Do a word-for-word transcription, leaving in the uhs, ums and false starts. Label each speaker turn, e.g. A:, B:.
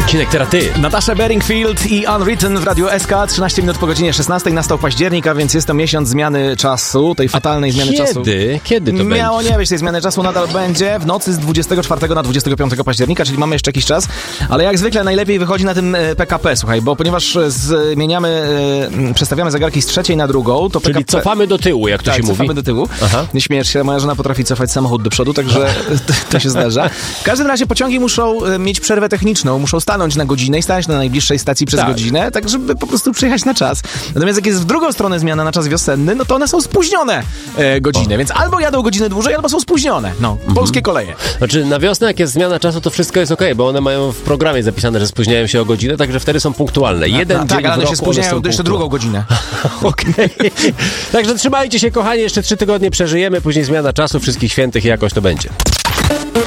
A: Odcinek teraz ty.
B: Natasha Bedingfield i Unwritten w Radiu S K. trzynaście minut po godzinie szesnastej. Nastał październik, a więc jest to miesiąc zmiany czasu, tej fatalnej zmiany
A: Kiedy?
B: czasu.
A: Kiedy? Kiedy to
B: Miało
A: będzie?
B: nie być, tej zmiany czasu nadal będzie w nocy z dwudziestego czwartego na dwudziestego piątego października, czyli mamy jeszcze jakiś czas, ale jak zwykle najlepiej wychodzi na tym P K P, słuchaj, bo ponieważ zmieniamy, przestawiamy zegarki z trzeciej na drugą, to
A: Czyli
B: P K P...
A: cofamy do tyłu, jak to
B: tak,
A: się mówi.
B: cofamy do tyłu.
A: Aha.
B: Nie śmiesz się, moja żona potrafi cofać samochód do przodu, także to się zdarza. W każdym razie pociągi muszą mieć przerwę techniczną, muszą stanąć na godzinę i stać na najbliższej stacji przez
A: tak.
B: godzinę, tak żeby po prostu przyjechać na czas. Natomiast jak jest w drugą stronę zmiana na czas wiosenny, no to one są spóźnione e, godziny, o. Więc albo jadą godzinę dłużej, albo są spóźnione. No, mhm. Polskie koleje.
A: Znaczy na wiosnę, jak jest zmiana czasu, to wszystko jest okej, okay, bo one mają w programie zapisane, że spóźniają się o godzinę, także wtedy są punktualne. Jeden
B: no,
A: dzień
B: tak, ale
A: w
B: one
A: roku
B: się spóźniają
A: one są
B: jeszcze drugą godzinę.
A: Okej. Okay. Także trzymajcie się, kochani, jeszcze trzy tygodnie przeżyjemy, później zmiana czasu, wszystkich świętych i jakoś to będzie.